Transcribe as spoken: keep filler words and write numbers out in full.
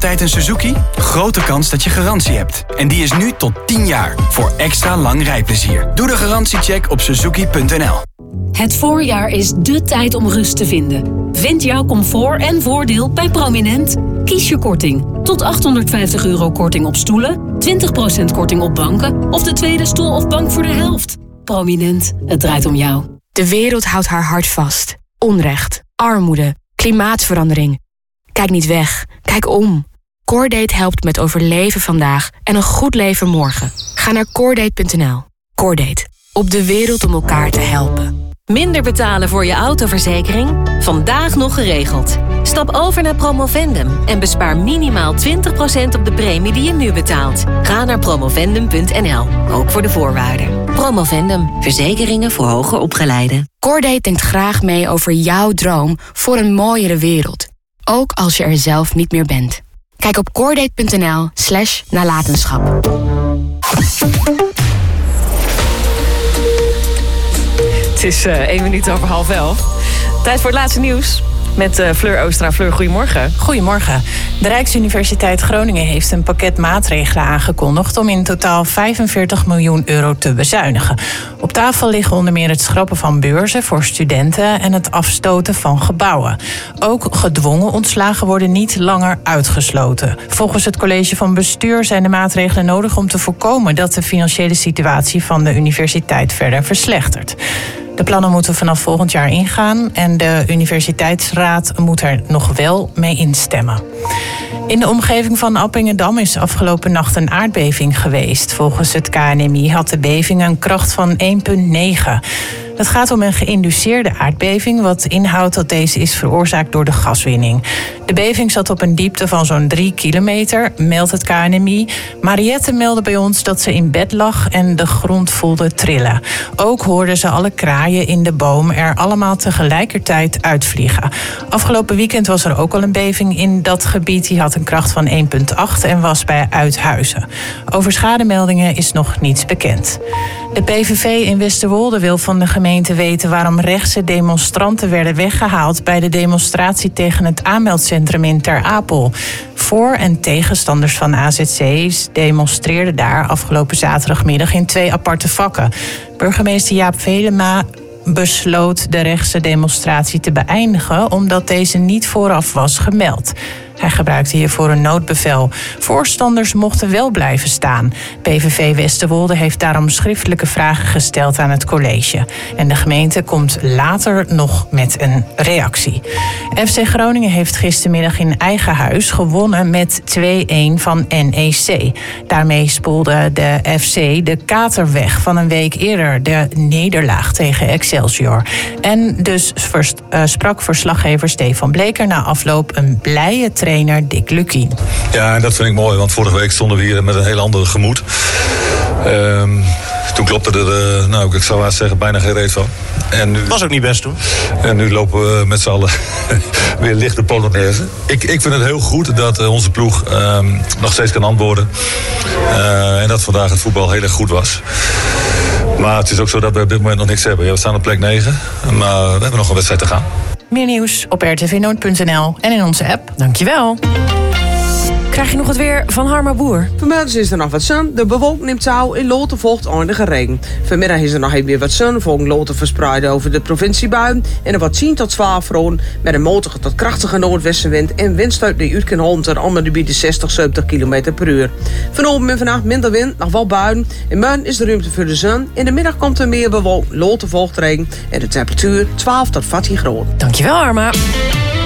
tijd een Suzuki? Grote kans dat je garantie hebt. En die is nu tot tien jaar. Voor extra lang rijplezier. Doe de garantiecheck op suzuki punt n l. Het voorjaar is dé tijd om rust te vinden. Vind jouw comfort en voordeel bij Prominent. Kies je korting. Tot achthonderdvijftig euro korting op stoelen, twintig procent korting op banken of de tweede stoel of bank voor de helft. Prominent, het draait om jou. De wereld houdt haar hart vast. Onrecht, armoede, klimaatverandering. Kijk niet weg, kijk om. Cordate helpt met overleven vandaag en een goed leven morgen. Ga naar cordate punt n l. Cordate, op de wereld om elkaar te helpen. Minder betalen voor je autoverzekering? Vandaag nog geregeld. Stap over naar Promovendum en bespaar minimaal twintig procent op de premie die je nu betaalt. Ga naar promovendum punt n l, ook voor de voorwaarden. Promovendum, verzekeringen voor hoger opgeleiden. Cordate denkt graag mee over jouw droom voor een mooiere wereld. Ook als je er zelf niet meer bent. Kijk op cordate punt n l slash nalatenschap. Het is uh, één minuut over half elf. Tijd voor het laatste nieuws. Met uh, Fleur Oostra. Fleur, goedemorgen. Goedemorgen. De Rijksuniversiteit Groningen heeft een pakket maatregelen aangekondigd om in totaal vijfenveertig miljoen euro te bezuinigen. Op tafel liggen onder meer het schrappen van beurzen voor studenten en het afstoten van gebouwen. Ook gedwongen ontslagen worden niet langer uitgesloten. Volgens het college van bestuur zijn de maatregelen nodig om te voorkomen dat de financiële situatie van de universiteit verder verslechtert. De plannen moeten vanaf volgend jaar ingaan en de universiteitsraad moet er nog wel mee instemmen. In de omgeving van Appingedam is afgelopen nacht een aardbeving geweest. Volgens het K N M I had de beving een kracht van één komma negen. Het gaat om een geïnduceerde aardbeving, wat inhoudt dat deze is veroorzaakt door de gaswinning. De beving zat op een diepte van zo'n drie kilometer, meldt het K N M I. Mariette meldde bij ons dat ze in bed lag en de grond voelde trillen. Ook hoorden ze alle kraaien in de boom er allemaal tegelijkertijd uitvliegen. Afgelopen weekend was er ook al een beving in dat gebied. Die had een kracht van één komma acht en was bij Uithuizen. Over schademeldingen is nog niets bekend. De P V V in Westerwolde wil van de gemeente weten waarom rechtse demonstranten werden weggehaald bij de demonstratie tegen het aanmeldcentrum in Ter Apel. Voor- en tegenstanders van A Z C's demonstreerden daar afgelopen zaterdagmiddag in twee aparte vakken. Burgemeester Jaap Velema besloot de rechtse demonstratie te beëindigen omdat deze niet vooraf was gemeld. Hij gebruikte hiervoor een noodbevel. Voorstanders mochten wel blijven staan. P V V Westerwolde heeft daarom schriftelijke vragen gesteld aan het college. En de gemeente komt later nog met een reactie. F C Groningen heeft gistermiddag in eigen huis gewonnen met twee-een van N E C. Daarmee spoelde de F C de kater weg van een week eerder, de nederlaag tegen Excelsior. En dus vers, uh, sprak verslaggever Stefan Bleker na afloop een blije trainer Dick Lukien. Ja, en dat vind ik mooi, want vorige week stonden we hier met een heel ander gemoed. Um, toen klopte er, uh, nou, ik zou haast zeggen, bijna geen reet van. En nu, was ook niet best toen. En nu lopen we met z'n allen weer licht de Polonaise. Ik, ik vind het heel goed dat uh, onze ploeg um, nog steeds kan antwoorden. Uh, en dat vandaag het voetbal heel erg goed was. Maar het is ook zo dat we op dit moment nog niks hebben. Ja, we staan op plek negen, maar we hebben nog een wedstrijd te gaan. Meer nieuws op r t v noord punt n l en in onze app. Dankjewel. Krijg je nog het weer van Harma Boer? Vanmiddag is er nog wat zon. De bewolking neemt touw in Loten volgt eindige regen. Vanmiddag is er nog even weer wat zon. Volgens Loten verspreid over de provinciebuien. En er wordt tien tot twaalf graden met een matige tot krachtige noordwestenwind. En windstoot die uit kan hollen tot onder de bieden zestig, zeventig kilometer per uur. Vanavond en vannacht minder wind, nog wel buien. In morgen is de ruimte voor de zon. In de middag komt er meer bewolking. Loten volgt regen. En de temperatuur twaalf tot veertien graden. Dankjewel, Harma.